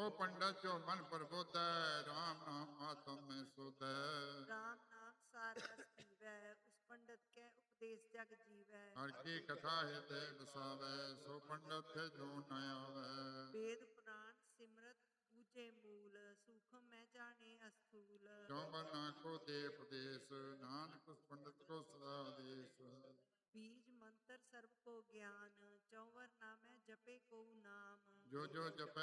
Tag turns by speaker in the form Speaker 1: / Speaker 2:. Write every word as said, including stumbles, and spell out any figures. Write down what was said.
Speaker 1: ਸੋ ਪੰਡਤ ਜੋ ਮਨ ਪ੍ਰਬੋਧੈ, ਰਾਮ ਨਾਮ ਆਤਮ ਮੈਂ ਸੋਧੈ।
Speaker 2: ਰਾਮ ਨਾਮ ਸਾਰ ਰਸ ਪੀਵੈ, ਉਸ ਪੰਡਤ ਕੈ ਉਪਦੇਸ ਜਗ ਜੀਵੈ।
Speaker 1: ਹਰ ਕੀ ਕਥਾ ਹਿਰਦੈ ਵਸਾਵੈ, ਸੋ ਪੰਡਤ ਹੈ ਜੋ ਨ ਆਵੈ।
Speaker 2: ਵੇਦ ਪੁਰਾਣ ਸਿਮਰਤ ਬੂਝੇ ਮੂਲ, ਸੂਖਮ ਮੈਂ ਜਾਣੇ ਅਸਥੂਲ।
Speaker 1: ਜੋ ਬਰਨਾ ਕੋ ਦੇ ਉਪਦੇਸ਼, ਨਾਨਕ ਉਸ ਪੰਡਤ ਕੋ ਸਦਾ ਆਦੇਸ਼।
Speaker 2: ਬੀਜ ਮੰਤਰ ਸਰਬ ਕੋ ਗਿਆਨ, ਚੌਵਰ ਨਾਮੈ ਜਪੇ ਕੋ ਨਾਮ।
Speaker 1: ਜੋ ਜੋ ਜਪੈ